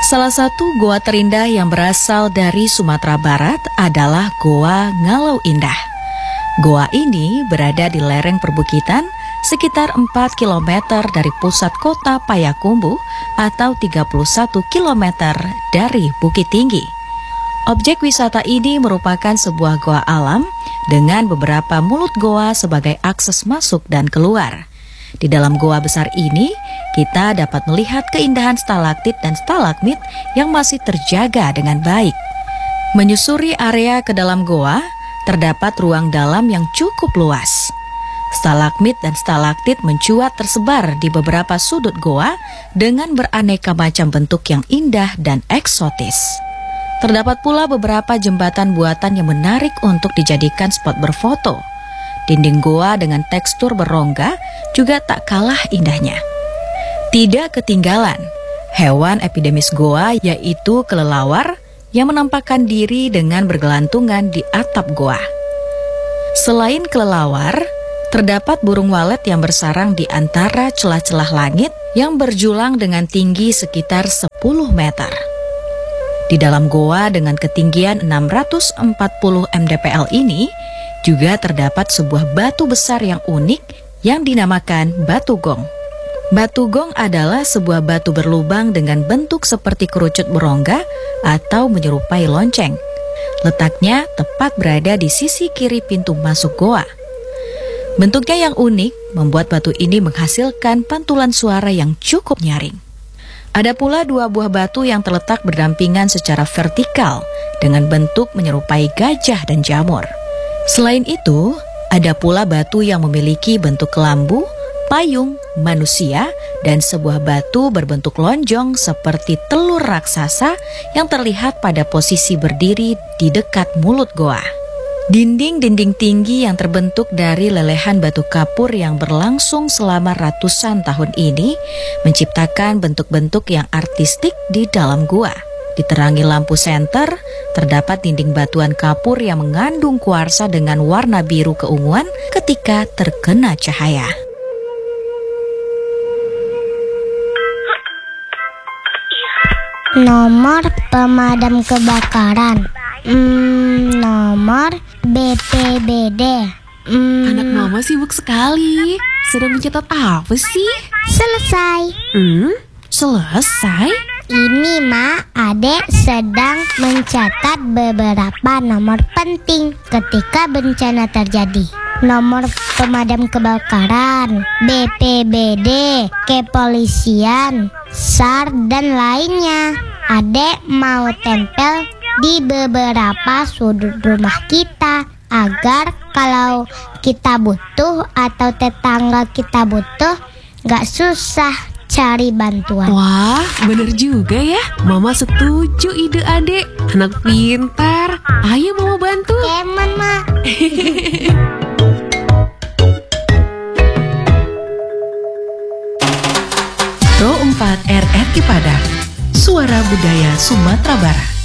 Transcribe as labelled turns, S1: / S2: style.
S1: Salah satu goa terindah yang berasal dari Sumatera Barat adalah Goa Ngalau Indah. Goa ini berada di lereng perbukitan sekitar 4 km dari pusat kota Payakumbuh atau 31 km dari Bukit Tinggi. Objek wisata ini merupakan sebuah goa alam dengan beberapa mulut goa sebagai akses masuk dan keluar. Di dalam goa besar ini, kita dapat melihat keindahan stalaktit dan stalagmit yang masih terjaga dengan baik. Menyusuri area ke dalam goa, terdapat ruang dalam yang cukup luas. Stalagmit dan stalaktit mencuat tersebar di beberapa sudut goa dengan beraneka macam bentuk yang indah dan eksotis. Terdapat pula beberapa jembatan buatan yang menarik untuk dijadikan spot berfoto. Dinding goa dengan tekstur berongga juga tak kalah indahnya. Tidak ketinggalan, hewan epidemis goa yaitu kelelawar yang menampakkan diri dengan bergelantungan di atap goa. Selain kelelawar, terdapat burung walet yang bersarang di antara celah-celah langit yang berjulang dengan tinggi sekitar 10 meter. Di dalam goa dengan ketinggian 640 mdpl ini juga terdapat sebuah batu besar yang unik yang dinamakan Batu Gong. Batu Gong adalah sebuah batu berlubang dengan bentuk seperti kerucut berongga atau menyerupai lonceng. Letaknya tepat berada di sisi kiri pintu masuk goa. Bentuknya yang unik membuat batu ini menghasilkan pantulan suara yang cukup nyaring. Ada pula 2 buah batu yang terletak berdampingan secara vertikal dengan bentuk menyerupai gajah dan jamur. Selain itu, ada pula batu yang memiliki bentuk kelambu, payung, manusia, dan sebuah batu berbentuk lonjong seperti telur raksasa yang terlihat pada posisi berdiri di dekat mulut goa. Dinding-dinding tinggi yang terbentuk dari lelehan batu kapur yang berlangsung selama ratusan tahun ini menciptakan bentuk-bentuk yang artistik di dalam gua. Diterangi lampu senter, terdapat dinding batuan kapur yang mengandung kuarsa dengan warna biru keunguan ketika terkena cahaya.
S2: Nomor pemadam kebakaran. Nomor BPBD.
S3: Anak mama sibuk sekali. Sedang mencatat apa sih?
S2: Selesai.
S3: Selesai?
S2: Ini Adek sedang mencatat beberapa nomor penting ketika bencana terjadi. Nomor pemadam kebakaran, BPBD, kepolisian, SAR, dan lainnya. Adek mau tempel di beberapa sudut rumah kita agar kalau kita butuh atau tetangga kita butuh gak susah cari bantuan.
S3: Wah, bener juga ya. Mama setuju ide adek. Anak pintar. Ayo mama bantu.
S2: Kemen, Ma.
S1: Pro 4 RRI Padang, Suara Budaya Sumatera Barat.